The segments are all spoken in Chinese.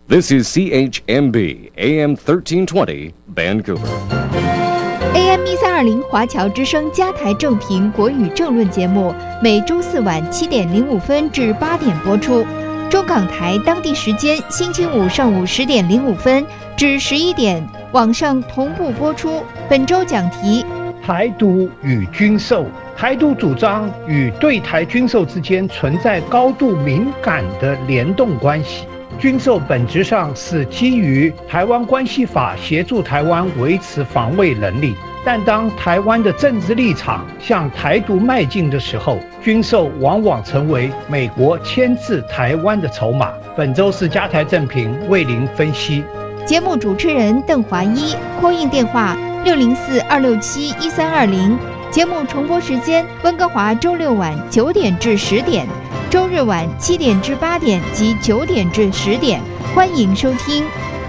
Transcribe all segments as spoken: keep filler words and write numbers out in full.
This is C H M B A M thirteen twenty Vancouver。A M 一三二零华侨之声加台正评国语政论节目，每周四晚七点零五分至八点播出。中港台当地时间星期五上午十点零五分至十一点，网上同步播出。本周讲题： 台独与军售。台独主张与对台军售之间存在高度敏感的联动关系。军售本质上是基于台湾关系法协助台湾维持防卫能力，但当台湾的政治立场向台独迈进的时候，军售往往成为美国牵制台湾的筹码。本周是加台正评为您分析。 节目主持人邓华一，call in电话六零四二六七一三二零。节目重播时间：温哥华周六晚九点至十点，周日晚七点至八点及九点至十点。欢迎收听。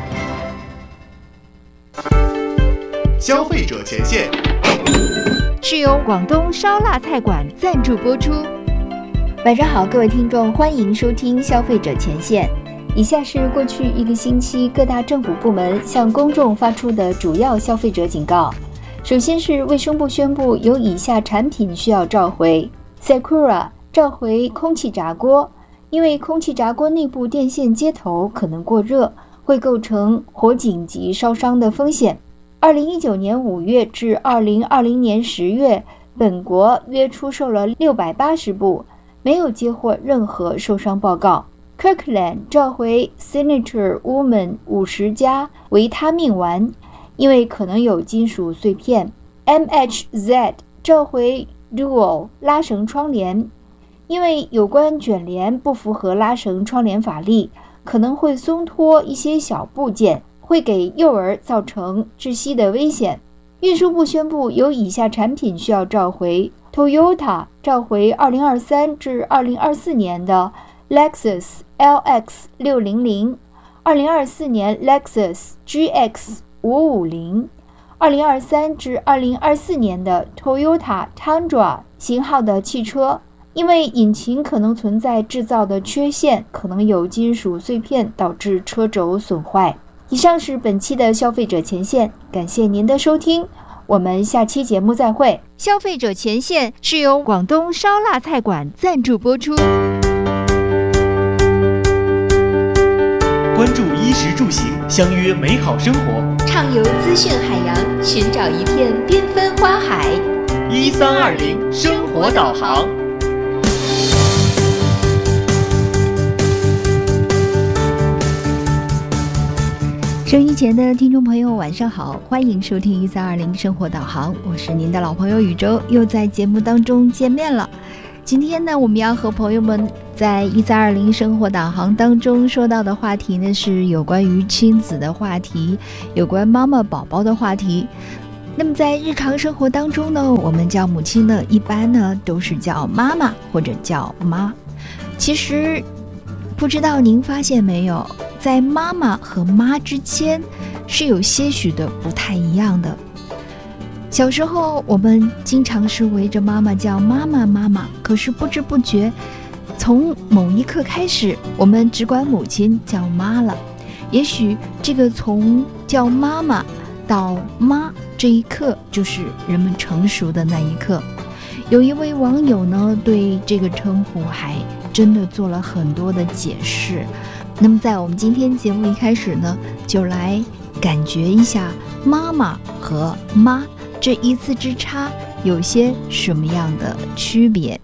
消费者前线是由广东烧腊菜馆赞助播出。晚上好，各位听众，欢迎收听消费者前线。以下是过去一个星期各大政府部门向公众发出的主要消费者警告。首先是卫生部宣布有以下产品需要召回： Sakura 召回空气炸锅，因为空气炸锅内部电线接头可能过热，会构成火警及烧伤的风险。二零一九年五月至二零二零年十月，本国约出售了六百八十部，没有接获任何受伤报告。Kirkland 召回 Signature Woman 五十加维他命丸，因为可能有金属碎片。 M H Z 召回 Dual 拉绳窗帘，因为有关卷帘不符合拉绳窗帘法例，可能会松脱一些小部件，会给幼儿造成窒息的危险。运输部宣布有以下产品需要召回： Toyota 召回二零二三至二零二四年的 Lexus L X 六零零， 二零二四年 Lexus G X 五五零， 二零二三至二零二四年的 Toyota Tundra 型号的汽车，因为引擎可能存在制造的缺陷，可能有金属碎片导致车轴损坏。以上是本期的消费者前线，感谢您的收听，我们下期节目再会。消费者前线是由广东烧腊菜馆赞助播出。 关注衣食住行，相约美好生活， 畅游资讯海洋，寻找一片缤纷花海。 一三二零生活导航。 收音前的听众朋友晚上好，欢迎收听一三二零生活导航，我是您的老朋友宇宙，又在节目当中见面了。今天呢，我们要和朋友们在一三二零生活导航当中说到的话题呢，是有关于亲子的话题，有关妈妈宝宝的话题。那么在日常生活当中呢，我们叫母亲呢，一般呢都是叫妈妈或者叫妈。其实不知道您发现没有，在妈妈和妈之间是有些许的不太一样的。小时候我们经常是围着妈妈叫妈妈妈妈，可是不知不觉从某一刻开始，我们只管母亲叫妈了。也许这个从叫妈妈到妈这一刻，就是人们成熟的那一刻。有一位网友呢，对这个称呼还真的做了很多的解释。那么在我们今天节目一开始呢，就来感觉一下妈妈和妈这一字之差有些什么样的区别。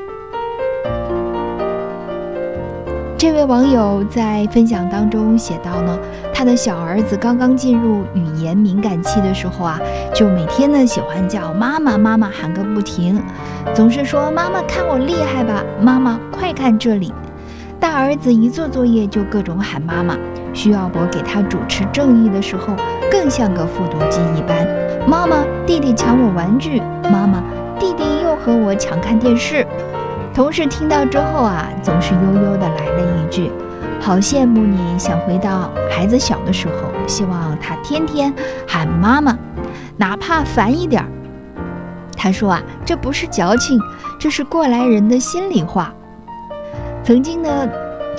这位网友在分享当中写到呢，他的小儿子刚刚进入语言敏感期的时候啊，就每天呢喜欢叫妈妈妈妈喊个不停，总是说妈妈看我厉害吧，妈妈快看这里。大儿子一做作业就各种喊妈妈，需要我给他主持正义的时候，更像个复读机一般。妈妈，弟弟抢我玩具，妈妈，弟弟又和我抢看电视。同事听到之后啊，总是悠悠地来了一句：好羡慕你想回到孩子小的时候，希望他天天喊妈妈，哪怕烦一点。他说啊，这不是矫情，这是过来人的心里话。曾经呢，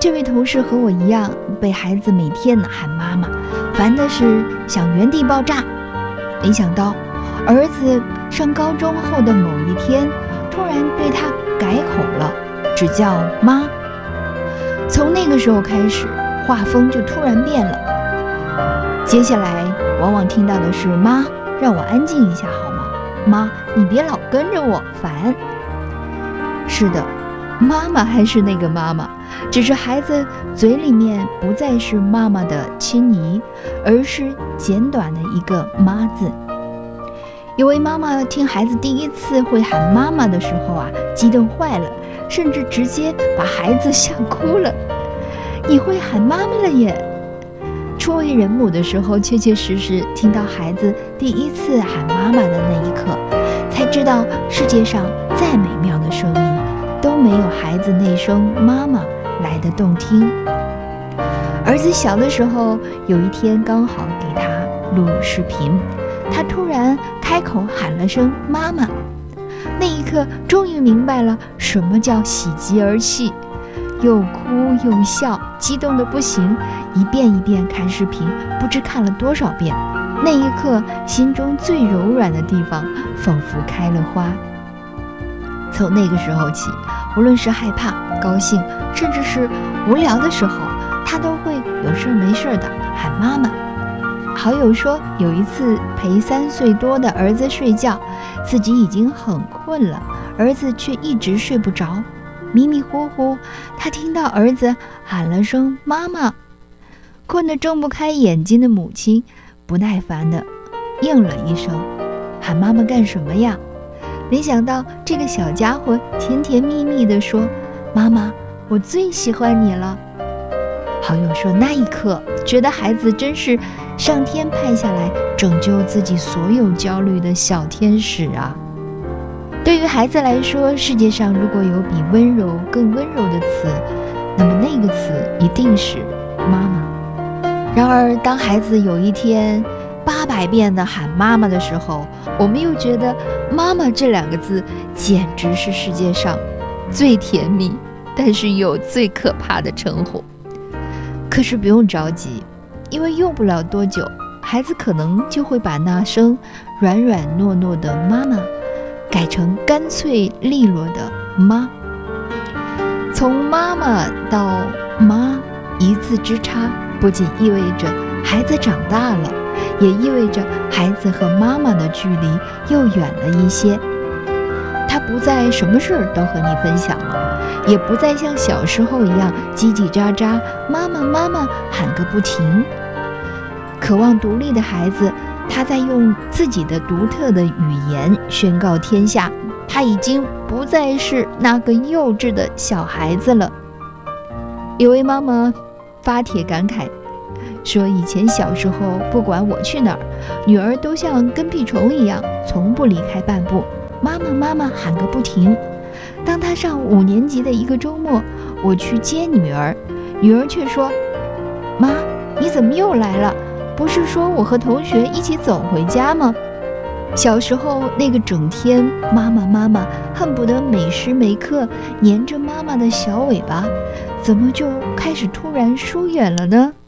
这位同事和我一样，被孩子每天喊妈妈，烦的是想原地爆炸。没想到儿子上高中后的某一天，突然对他改口了，只叫妈。从那个时候开始，画风就突然变了。接下来往往听到的是，妈，让我安静一下好吗？妈，你别老跟着我，烦。是的，妈妈还是那个妈妈，只是孩子嘴里面不再是妈妈的亲昵，而是简短的一个妈字。有位妈妈听孩子第一次会喊妈妈的时候啊，激动坏了，甚至直接把孩子吓哭了。你会喊妈妈了耶！初为人母的时候，确确实实听到孩子第一次喊妈妈的那一刻，才知道世界上再美妙的声音都没有孩子那声妈妈来得动听。儿子小的时候，有一天刚好给他录视频，他突然开口喊了声妈妈，那一刻终于明白了什么叫喜极而泣，又哭又笑，激动得不行，一遍一遍看视频，不知看了多少遍。那一刻心中最柔软的地方仿佛开了花。从那个时候起，无论是害怕、高兴，甚至是无聊的时候，他都会有事没事的喊妈妈。好友说，有一次陪三岁多的儿子睡觉，自己已经很困了，儿子却一直睡不着。迷迷糊糊，他听到儿子喊了声妈妈，困得睁不开眼睛的母亲不耐烦地应了一声，喊妈妈干什么呀？没想到这个小家伙甜甜蜜蜜地说，妈妈，我最喜欢你了。好友说，那一刻觉得孩子真是上天派下来拯救自己所有焦虑的小天使啊。对于孩子来说，世界上如果有比温柔更温柔的词，那么那个词一定是妈妈。然而当孩子有一天八百遍的喊妈妈的时候，我们又觉得妈妈这两个字简直是世界上最甜蜜但是又最可怕的称呼。可是不用着急，因为用不了多久，孩子可能就会把那声软软糯糯的妈妈改成干脆利落的妈。从妈妈到妈，一字之差，不仅意味着孩子长大了，也意味着孩子和妈妈的距离又远了一些。他不再什么事儿都和你分享了，也不再像小时候一样叽叽喳喳妈妈妈妈喊个不停。渴望独立的孩子，他在用自己的独特的语言宣告天下，他已经不再是那个幼稚的小孩子了。有位妈妈发帖感慨说，以前小时候不管我去哪儿，女儿都像跟屁虫一样从不离开半步，妈妈妈妈喊个不停。当她上五年级的一个周末，我去接女儿，女儿却说，妈，你怎么又来了？不是说我和同学一起走回家吗？小时候那个整天妈妈妈妈恨不得每时每刻黏着妈妈的小尾巴，怎么就开始突然疏远了呢？